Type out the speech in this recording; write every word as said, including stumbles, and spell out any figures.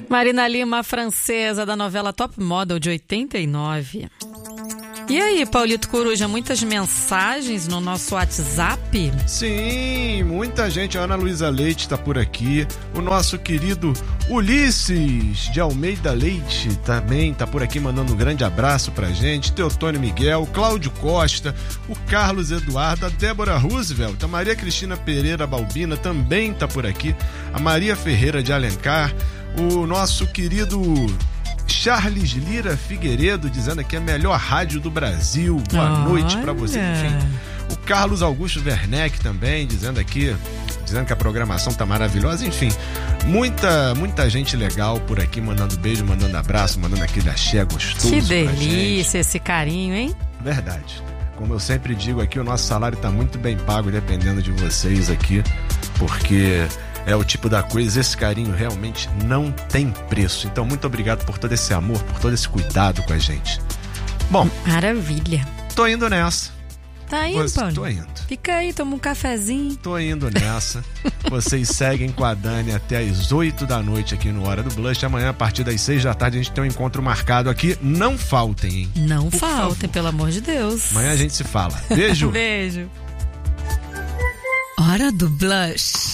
Marina Lima, francesa, da novela Top Model de oitenta e nove. E aí, Paulito Coruja, muitas mensagens no nosso WhatsApp? Sim, muita gente. A Ana Luísa Leite está por aqui. O nosso querido Ulisses de Almeida Leite também está por aqui, mandando um grande abraço pra gente. Teotônio Miguel, Cláudio Costa, o Carlos Eduardo, a Débora Roosevelt, a Maria Cristina Pereira Balbina também está por aqui. A Maria Ferreira de Alencar, o nosso querido Charles Lira Figueiredo, dizendo que é a melhor rádio do Brasil. Boa Olha. noite pra você. Enfim, o Carlos Augusto Werneck também, dizendo aqui, dizendo que a programação tá maravilhosa. Enfim, muita, muita gente legal por aqui, mandando beijo, mandando abraço, mandando aquele axé gostoso. Que delícia esse carinho, hein? Verdade. Como eu sempre digo aqui, o nosso salário tá muito bem pago, dependendo de vocês aqui, porque é o tipo da coisa, esse carinho realmente não tem preço. Então, muito obrigado por todo esse amor, por todo esse cuidado com a gente. Bom, maravilha. Tô indo nessa. Tá indo, Você, Paulo? Tô indo. Fica aí, toma um cafezinho. Tô indo nessa. Vocês seguem com a Dani até as oito da noite aqui no Hora do Blush. Amanhã, a partir das seis da tarde, a gente tem um encontro marcado aqui. Não faltem, hein? Não Por faltem, favor. pelo amor de Deus. Amanhã a gente se fala. Beijo. Beijo. Hora do Blush.